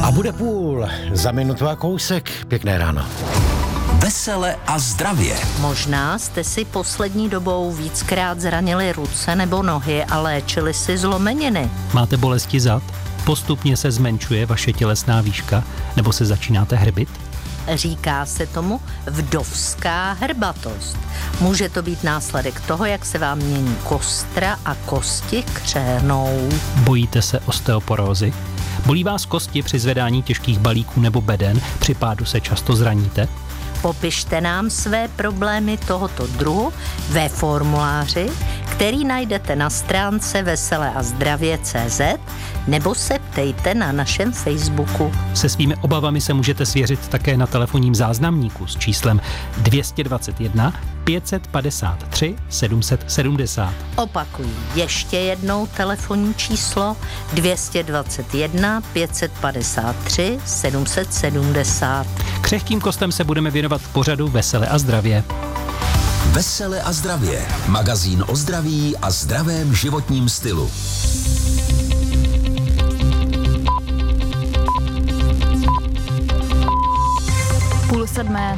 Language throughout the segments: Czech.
A bude půl, za minutu a kousek. Pěkné ráno. Vesele a zdravě. Možná jste si poslední dobou víckrát zranili ruce nebo nohy a léčili si zlomeniny. Máte bolesti zad? Postupně se zmenšuje vaše tělesná výška nebo se začínáte hrbit? Říká se tomu vdovská hrbatost. Může to být následek toho, jak se vám mění kostra a kosti křehnou. Bojíte se osteoporózy? Bolí vás kosti při zvedání těžkých balíků nebo beden? Při pádu se často zraníte? Popište nám své problémy tohoto druhu ve formuláři, který najdete na stránce veseleazdravě.cz nebo se ptejte na našem Facebooku. Se svými obavami se můžete svěřit také na telefonním záznamníku s číslem 221 553 770. Opakuji ještě jednou telefonní číslo 221 553 770. Křehkým kostem se budeme věnovat v pořadu Vesele a zdravě. Vesele a zdravě. Magazín o zdraví a zdravém životním stylu. Půl sedmé.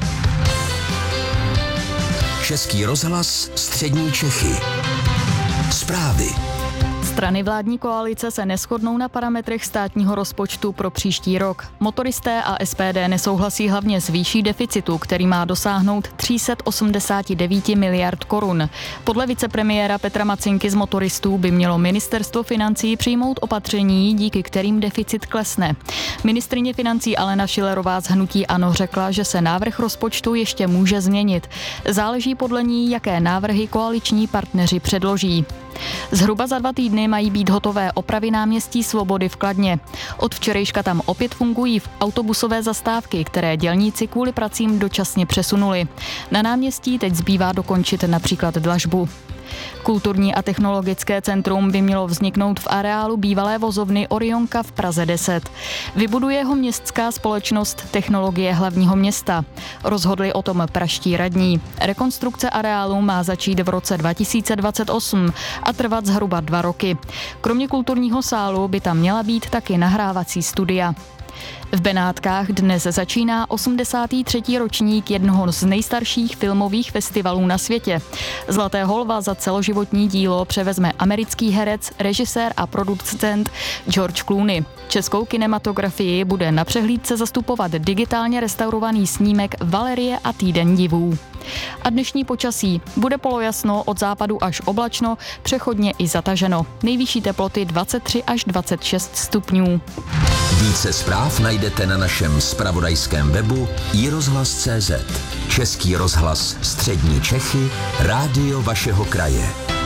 Český rozhlas, střední Čechy. Zprávy. Strany vládní koalice se neshodnou na parametrech státního rozpočtu pro příští rok. Motoristé a SPD nesouhlasí hlavně s výší deficitu, který má dosáhnout 389 miliard korun. Podle vicepremiéra Petra Macinky z motoristů by mělo ministerstvo financí přijmout opatření, díky kterým deficit klesne. Ministryně financí Alena Schillerová z hnutí ANO řekla, že se návrh rozpočtu ještě může změnit. Záleží podle ní, jaké návrhy koaliční partneři předloží. Zhruba za 2 týdny mají být hotové opravy náměstí Svobody v Kladně. Od včerejška tam opět fungují autobusové zastávky, které dělníci kvůli pracím dočasně přesunuli. Na náměstí teď zbývá dokončit například dlažbu. Kulturní a technologické centrum by mělo vzniknout v areálu bývalé vozovny Orionka v Praze 10. Vybuduje ho městská společnost Technologie hlavního města. Rozhodli o tom pražští radní. Rekonstrukce areálu má začít v roce 2028 a trvat zhruba 2 roky. Kromě kulturního sálu by tam měla být taky nahrávací studia. V Benátkách dnes začíná 83. ročník jednoho z nejstarších filmových festivalů na světě. Zlaté holva za celoživotní dílo převezme americký herec, režisér a producent George Clooney. Českou kinematografii bude na přehlídce zastupovat digitálně restaurovaný snímek Valerie a týden divů. A dnešní počasí. Bude polojasno, od západu až oblačno, přechodně i zataženo. Nejvyšší teploty 23 až 26 stupňů. Více zpráv najdete na našem zpravodajském webu iRozhlas.cz. Český rozhlas, střední Čechy, rádio vašeho kraje.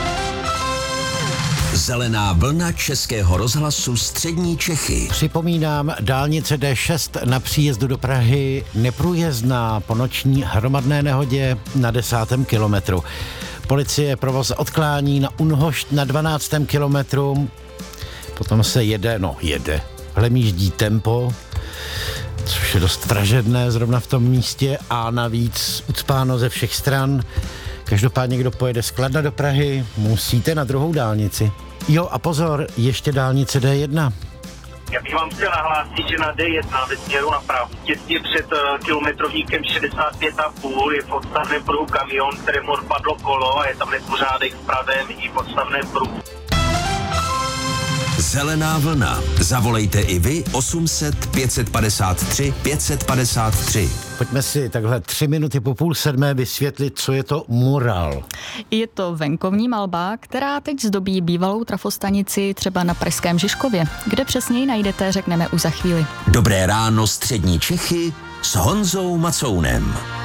Zelená vlna Českého rozhlasu střední Čechy. Připomínám, dálnice D6 na příjezdu do Prahy neprůjezdná po noční hromadné nehodě na 10. kilometru. Policie provoz odklání na Unhošť na 12. kilometru. Potom se jede, hlemíždí tempo, což je dost vražedné zrovna v tom místě a navíc ucpáno ze všech stran. Každopádně, kdo pojede z Kladna do Prahy, musíte na druhou dálnici. Jo a pozor, ještě dálnice D1. Já bych vám chtěl nahlásit, že na D1 ve směru na Prahu, těsně před kilometrovníkem 65,5 je v odstavném pruhu kamion, kterému odpadlo kolo a je tam nepořádek v pravém i v odstavném pruhu. Zelená vlna. Zavolejte i vy 800 553 553. Pojďme si takhle 3 minuty po 6:30 vysvětlit, co je to mural. Je to venkovní malba, která teď zdobí bývalou trafostanici třeba na pražském Žižkově. Kde přesněji najdete, řekneme už za chvíli. Dobré ráno střední Čechy s Honzou Macounem.